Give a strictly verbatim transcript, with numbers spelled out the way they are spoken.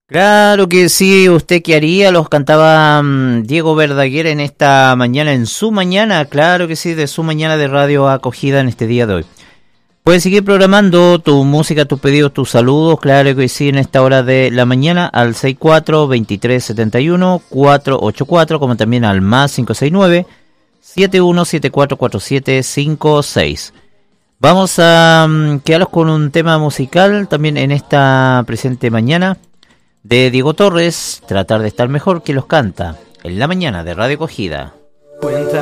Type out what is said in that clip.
Claro que sí, ¿usted qué haría? Los cantaba um, Diego Verdaguer en esta mañana, en su mañana, claro que sí, de su mañana de radio acogida en este día de hoy. Puedes seguir programando tu música, tus pedidos, tus saludos, claro que sí, en esta hora de la mañana al sesenta y cuatro, veintitrés setenta y uno, cuatrocientos ochenta y cuatro, como también al más cinco seis nueve, setenta y uno setenta y cuatro cuarenta y siete cincuenta y seis. Vamos a um, quedarnos con un tema musical también en esta presente mañana de Diego Torres, Tratar de estar mejor, que los canta en la mañana de Radio Acogida. Cuenta